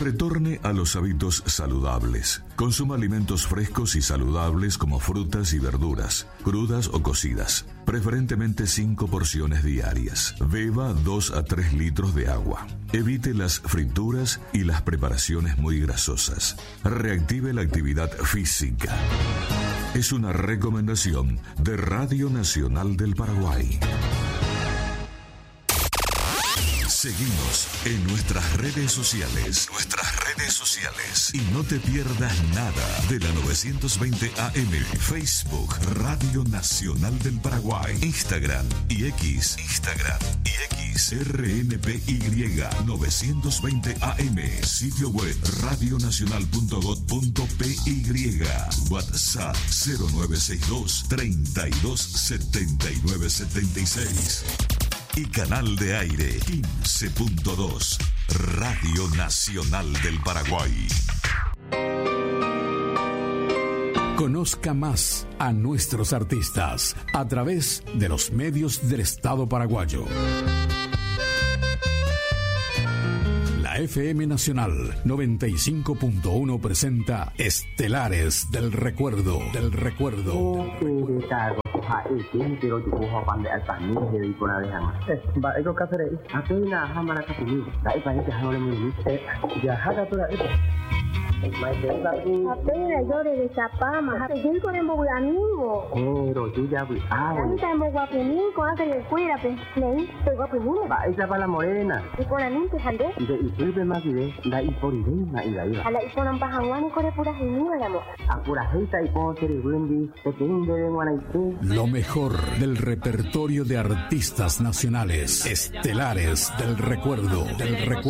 Retorne a los hábitos saludables. Consuma alimentos frescos y saludables como frutas y verduras, crudas o cocidas. Preferentemente 5 porciones diarias. Beba 2 a 3 litros de agua. Evite las frituras y las preparaciones muy grasosas. Reactive la actividad física. Es una recomendación de Radio Nacional del Paraguay. Seguimos en nuestras redes sociales. Y no te pierdas nada de la 920 AM. Facebook, Radio Nacional del Paraguay. Instagram y X. RNPY 920 AM. Sitio web radionacional.gov.py. WhatsApp 0962 32 79 76. Y canal de aire 15.2, Radio Nacional del Paraguay. Conozca más a nuestros artistas a través de los medios del Estado paraguayo. La FM Nacional 95.1 presenta Estelares del Recuerdo. Apenas yo de Chapama, yo con el amigo. Pero yo ya vi. Ahorita me guapimín con hacer el cuida, pues, leí, estoy guapimín. Va, esa va la morena. Y con la mente, jale. Y sirve más de la hiporidema y la ira. A la hiponan pajanguán y con el pura genio, el amor. A pura gente y con ser el windy, te tengo de guanaité. Lo mejor del repertorio de artistas nacionales. Estelares del Recuerdo.